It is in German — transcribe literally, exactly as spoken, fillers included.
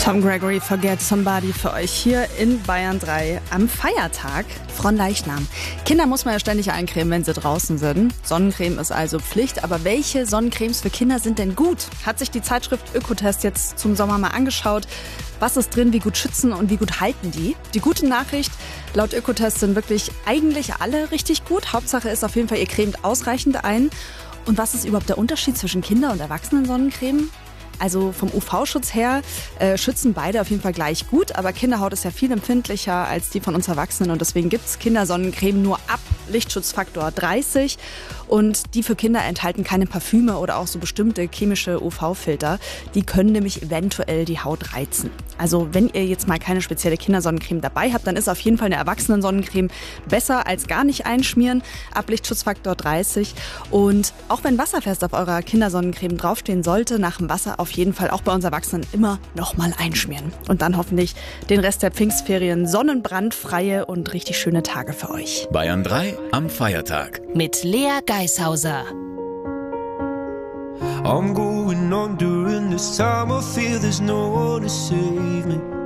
Tom Gregory, Forget Somebody für euch hier in Bayern drei am Feiertag von Leichnam. Kinder muss man ja ständig eincremen, wenn sie draußen sind. Sonnencreme ist also Pflicht, aber welche Sonnencremes für Kinder sind denn gut? Hat sich die Zeitschrift Ökotest jetzt zum Sommer mal angeschaut. Was ist drin, wie gut schützen und wie gut halten die? Die gute Nachricht, laut Ökotest sind wirklich eigentlich alle richtig gut. Hauptsache ist auf jeden Fall, ihr cremt ausreichend ein. Und was ist überhaupt der Unterschied zwischen Kinder- und Erwachsenen-Sonnencreme? Also vom U V-Schutz her äh, schützen beide auf jeden Fall gleich gut, aber Kinderhaut ist ja viel empfindlicher als die von uns Erwachsenen und deswegen gibt's Kindersonnencreme nur ab Lichtschutzfaktor dreißig und die für Kinder enthalten keine Parfüme oder auch so bestimmte chemische U V-Filter. Die können nämlich eventuell die Haut reizen. Also wenn ihr jetzt mal keine spezielle Kindersonnencreme dabei habt, dann ist auf jeden Fall eine Erwachsenen-Sonnencreme besser als gar nicht einschmieren, ab Lichtschutzfaktor dreißig. Und auch wenn wasserfest auf eurer Kindersonnencreme draufstehen sollte, nach dem Wasser auf jeden Fall auch bei uns Erwachsenen immer nochmal einschmieren. Und dann hoffentlich den Rest der Pfingstferien sonnenbrandfreie und richtig schöne Tage für euch. Bayern drei am Feiertag. Mit Lea Geishauser. I'm going on during this time. I feel there's no one to save me.